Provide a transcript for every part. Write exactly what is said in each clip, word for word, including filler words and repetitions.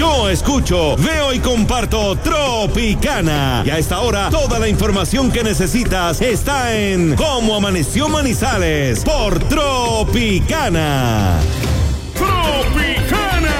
Yo escucho, veo y comparto Tropicana. Y a esta hora, toda la información que necesitas está en Cómo Amaneció Manizales por Tropicana. ¡Tropicana!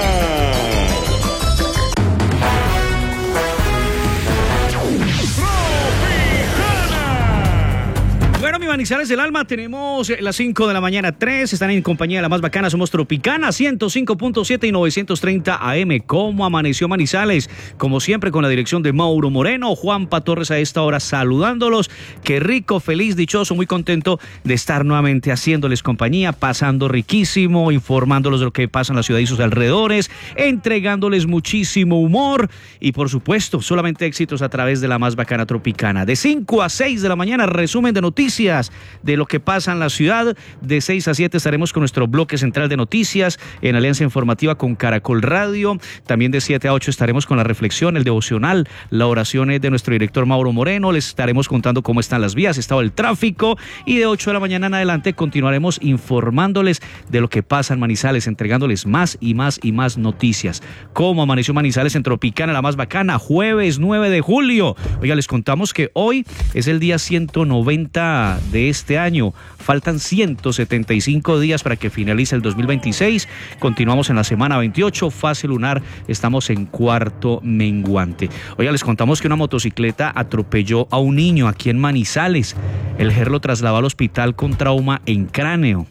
Bueno, mi Manizales del Alma, tenemos las cinco de la mañana, tres, están en compañía de la más bacana, somos Tropicana, ciento cinco punto siete y novecientos treinta A M. ¿Cómo amaneció Manizales? Como siempre, con la dirección de Mauro Moreno, Juanpa Torres a esta hora saludándolos. Qué rico, feliz, dichoso, muy contento de estar nuevamente haciéndoles compañía, pasando riquísimo, informándolos de lo que pasa en la ciudad y sus alrededores, entregándoles muchísimo humor y, por supuesto, solamente éxitos a través de la más bacana Tropicana. De cinco a seis de la mañana, resumen de noticias de lo que pasa en la ciudad. De seis a siete estaremos con nuestro bloque central de noticias en alianza informativa con Caracol Radio. También de siete a ocho estaremos con la reflexión, el devocional, la oración de nuestro director Mauro Moreno. Les estaremos contando cómo están las vías, estado el tráfico, y de ocho de la mañana en adelante continuaremos informándoles de lo que pasa en Manizales, entregándoles más y más y más noticias. Cómo amaneció Manizales en Tropicana, la más bacana, jueves nueve de julio. Oiga, les contamos que hoy es el día ciento noventa de este año. Faltan ciento setenta y cinco días para que finalice el dos mil veintiséis. Continuamos en la semana veintiocho, fase lunar, estamos en cuarto menguante. Oiga, les contamos que una motocicleta atropelló a un niño aquí en Manizales. El G E R lo trasladó al hospital con trauma en cráneo.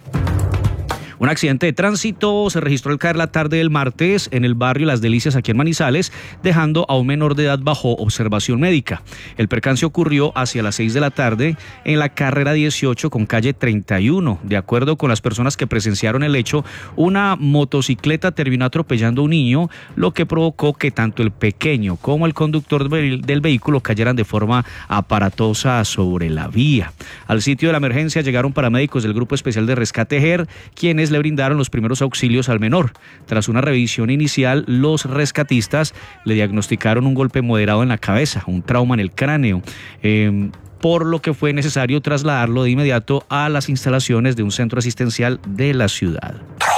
Un accidente de tránsito se registró al caer la tarde del martes en el barrio Las Delicias aquí en Manizales, dejando a un menor de edad bajo observación médica. El percance ocurrió hacia las seis de la tarde en la carrera dieciocho con calle treinta y uno. De acuerdo con las personas que presenciaron el hecho, una motocicleta terminó atropellando a un niño, lo que provocó que tanto el pequeño como el conductor del vehículo cayeran de forma aparatosa sobre la vía. Al sitio de la emergencia llegaron paramédicos del Grupo Especial de Rescate G E R, quienes le brindaron los primeros auxilios al menor. Tras una revisión inicial, los rescatistas le diagnosticaron un golpe moderado en la cabeza, un trauma en el cráneo, eh, por lo que fue necesario trasladarlo de inmediato a las instalaciones de un centro asistencial de la ciudad.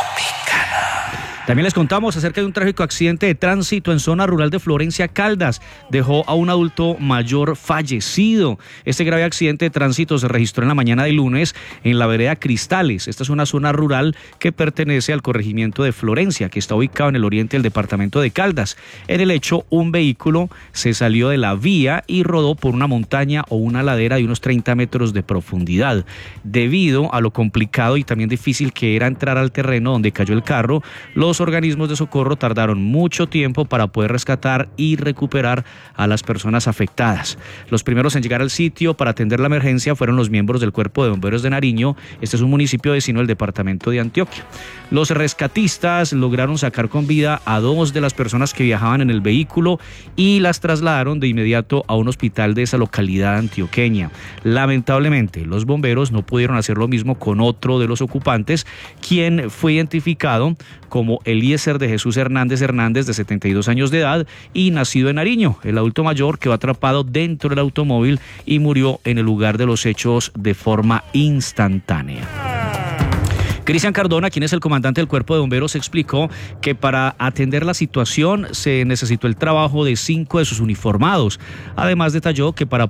También les contamos acerca de un trágico accidente de tránsito en zona rural de Florencia, Caldas. Dejó a un adulto mayor fallecido. Este grave accidente de tránsito se registró en la mañana de lunes en la vereda Cristales. Esta es una zona rural que pertenece al corregimiento de Florencia, que está ubicado en el oriente del departamento de Caldas. En el hecho, un vehículo se salió de la vía y rodó por una montaña o una ladera de unos treinta metros de profundidad. Debido a lo complicado y también difícil que era entrar al terreno donde cayó el carro, los Los organismos de socorro tardaron mucho tiempo para poder rescatar y recuperar a las personas afectadas. Los primeros en llegar al sitio para atender la emergencia fueron los miembros del Cuerpo de Bomberos de Nariño. Este es un municipio vecino del departamento de Antioquia. Los rescatistas lograron sacar con vida a dos de las personas que viajaban en el vehículo y las trasladaron de inmediato a un hospital de esa localidad antioqueña. Lamentablemente, los bomberos no pudieron hacer lo mismo con otro de los ocupantes, quien fue identificado como Eliezer de Jesús Hernández Hernández, de setenta y dos años de edad y nacido en Nariño. El adulto mayor quedó atrapado dentro del automóvil y murió en el lugar de los hechos de forma instantánea. Cristian Cardona, quien es el comandante del Cuerpo de Bomberos, explicó que para atender la situación se necesitó el trabajo de cinco de sus uniformados. Además, detalló que para